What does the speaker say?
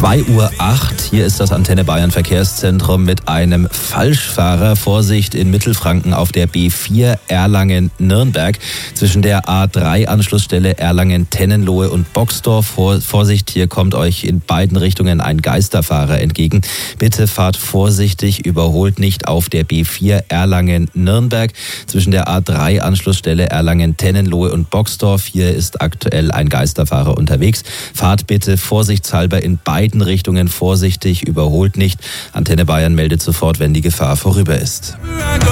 2:08 Uhr. Hier ist das Antenne Bayern Verkehrszentrum mit einem Falschfahrer. Vorsicht in Mittelfranken auf der B4 Erlangen-Nürnberg. Zwischen der A3-Anschlussstelle Erlangen-Tennenlohe und Boxdorf. Vorsicht, hier kommt euch in beiden Richtungen ein Geisterfahrer entgegen. Bitte fahrt vorsichtig, überholt nicht auf der B4 Erlangen-Nürnberg. Zwischen der A3-Anschlussstelle Erlangen-Tennenlohe und Boxdorf. Hier ist aktuell ein Geisterfahrer unterwegs. Fahrt bitte vorsichtshalber in beiden Richtungen vorsichtig, überholt nicht. Antenne Bayern meldet sofort, wenn die Gefahr vorüber ist.